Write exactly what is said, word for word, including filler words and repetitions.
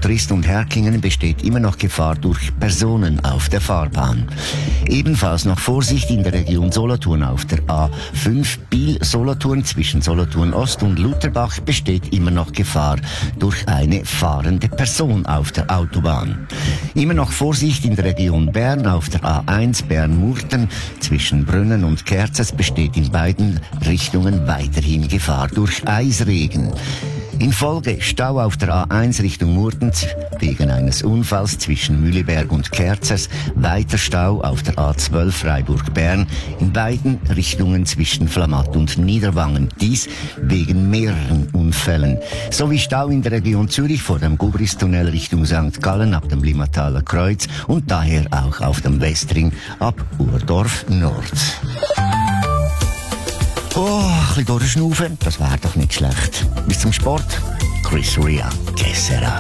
Motorist und Herkingen besteht immer noch Gefahr durch Personen auf der Fahrbahn. Ebenfalls noch Vorsicht in der Region Solothurn auf der A fünf Biel-Solothurn zwischen Solothurn Ost und Lutherbach besteht immer noch Gefahr durch eine fahrende Person auf der Autobahn. Immer noch Vorsicht in der Region Bern auf der A eins Bern-Murten zwischen Brünnen und Kerzers besteht in beiden Richtungen weiterhin Gefahr durch Eisregen. In Folge Stau auf der A eins Richtung Murten wegen eines Unfalls zwischen Mühleberg und Kerzers, weiter Stau auf der A zwölf Freiburg-Bern in beiden Richtungen zwischen Flamatt und Niederwangen. Dies wegen mehreren Unfällen. Sowie Stau in der Region Zürich vor dem Gubristunnel Richtung Sankt Gallen ab dem Limmataler Kreuz und daher auch auf dem Westring ab Urdorf Nord. Oh, ein bisschen durchschnaufen, das wäre doch nicht schlecht. Bis zum Sport, Chris Ria, que sera?